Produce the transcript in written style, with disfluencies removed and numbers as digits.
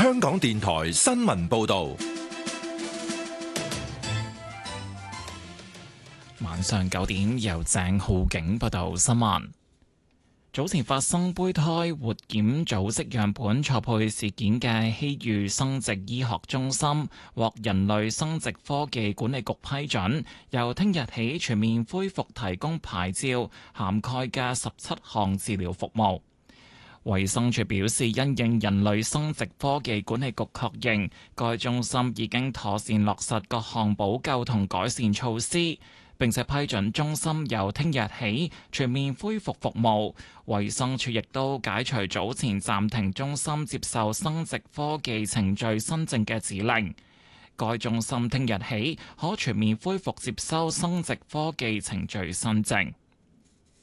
香港電台新聞報道。 晚上9點，由鄭浩景報道新聞。早前發生胚胎活檢組織樣本錯配事件嘅希裕生殖醫學中心獲人類生殖科技管理局批准，由聽日起全面恢復提供牌照涵蓋嘅17項治療服務。衛生署表示，因應人類生殖科技管理局確認，該中心已經妥善落實各項補救同改善措施，並且批准中心由聽日起全面恢復服務。衛生署亦都解除早前暫停中心接受生殖科技程序新症嘅指令。該中心聽日起可全面恢復接收生殖科技程序新症。